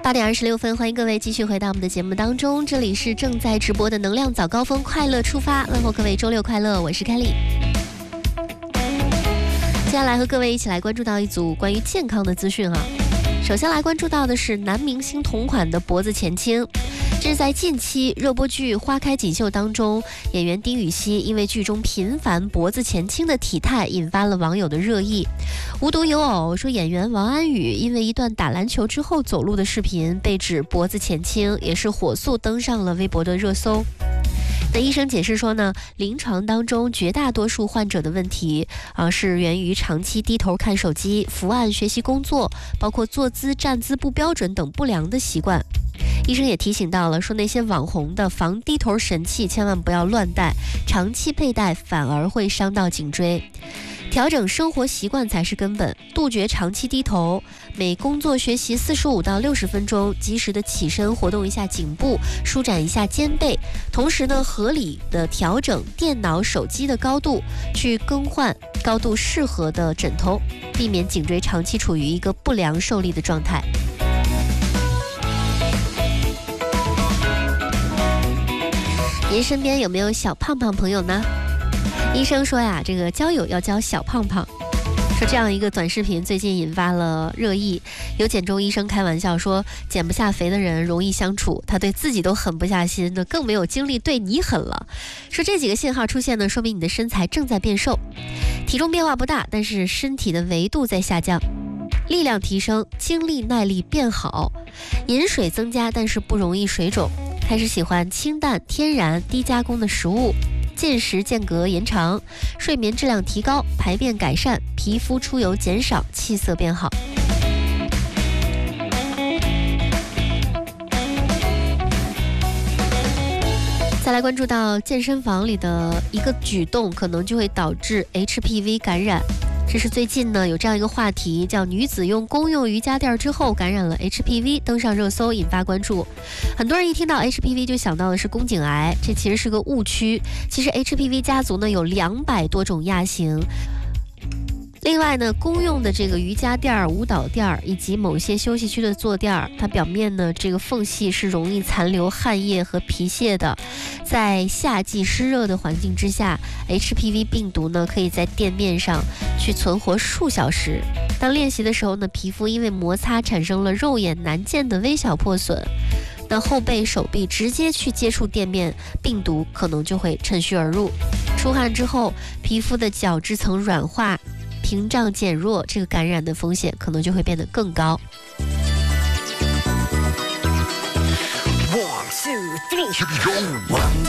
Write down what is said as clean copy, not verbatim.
8点26分，欢迎各位继续回到我们的节目当中，这里是正在直播的能量早高峰，快乐出发，问候各位周六快乐，我是Kelly。接下来和各位一起来关注到一组关于健康的资讯啊。首先来关注到的是男明星同款的脖子前倾。这是在近期热播剧《花开锦绣》当中，演员丁禹兮因为剧中频繁脖子前倾的体态，引发了网友的热议。无独有偶，说演员王安宇因为一段打篮球之后走路的视频被指脖子前倾，也是火速登上了微博的热搜。那医生解释说呢，临床当中绝大多数患者的问题是源于长期低头看手机、伏案学习工作，包括坐姿、站姿不标准等不良的习惯。医生也提醒到了，说那些网红的防低头神器千万不要乱戴，长期佩戴反而会伤到颈椎。调整生活习惯才是根本，杜绝长期低头，每工作学习45到60分钟，及时的起身活动一下颈部，舒展一下肩背，同时呢，合理的调整电脑、手机的高度，去更换高度适合的枕头，避免颈椎长期处于一个不良受力的状态。您身边有没有小胖胖朋友呢？医生说呀，这个交友要交小胖胖。说这样一个短视频最近引发了热议，有减重医生开玩笑说，减不下肥的人容易相处，他对自己都狠不下心，那更没有精力对你狠了。说这几个信号出现呢，说明你的身材正在变瘦，体重变化不大，但是身体的维度在下降，力量提升，精力耐力变好，饮水增加，但是不容易水肿，开始喜欢清淡、天然、低加工的食物，进食间隔延长，睡眠质量提高，排便改善，皮肤出油减少，气色变好。再来关注到健身房里的一个举动，可能就会导致 HPV 感染。这是最近呢有这样一个话题，叫女子用公用瑜伽垫之后感染了 HPV， 登上热搜，引发关注。很多人一听到 HPV 就想到的是宫颈癌，这其实是个误区。其实 HPV 家族呢有200多种亚型。另外呢，公用的这个瑜伽垫、舞蹈垫以及某些休息区的坐垫，它表面呢这个缝隙是容易残留汗液和皮屑的。在夏季湿热的环境之下， HPV 病毒呢可以在垫面上去存活数小时。当练习的时候呢，皮肤因为摩擦产生了肉眼难见的微小破损。那后背、手臂直接去接触垫面，病毒可能就会趁虚而入。出汗之后，皮肤的角质层软化，屏障减弱，这个感染的风险可能就会变得更高。1, 2, 3